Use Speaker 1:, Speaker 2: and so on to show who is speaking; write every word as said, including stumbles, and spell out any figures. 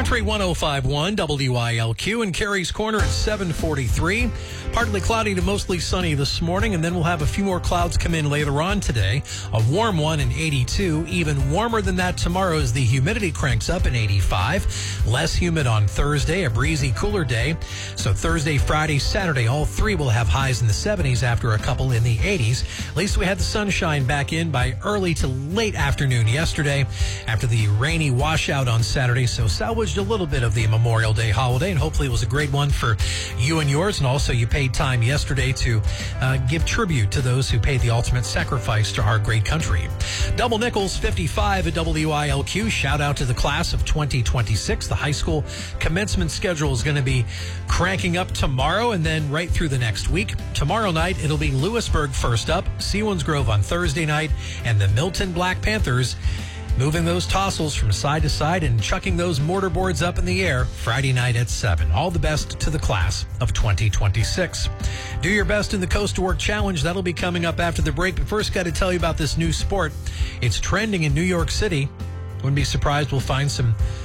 Speaker 1: Country one oh five point one W I L Q in Carey's Corner at seven forty-three. Partly cloudy to mostly sunny this morning, and then we'll have a few more clouds come in later on today. A warm one in eighty-two. Even warmer than that tomorrow as the humidity cranks up in eighty-five. Less humid on Thursday, a breezy, cooler day. So Thursday, Friday, Saturday, all three will have highs in the seventies after a couple in the eighties. At least we had the sunshine back in by early to late afternoon yesterday after the rainy washout on Saturday. So salvaged a little bit of the Memorial Day holiday, and hopefully it was a great one for you and yours. And also you paid time yesterday to uh, give tribute to those who paid the ultimate sacrifice to our great country. Double nickels, fifty-five at W I L Q. Shout out to the class of twenty twenty-six. The high school commencement schedule is going to be cranking up tomorrow and then right through the next week. Tomorrow night, it'll be Lewisburg first up, Selinsgrove on Thursday night, and the Milton Black Panthers moving those tossels from side to side and chucking those mortar boards up in the air Friday night at seven. All the best to the class of twenty twenty-six. Do your best in the Coast to Work Challenge. That'll be coming up after the break. But first, got to tell you about this new sport. It's trending in New York City. Wouldn't be surprised we'll find some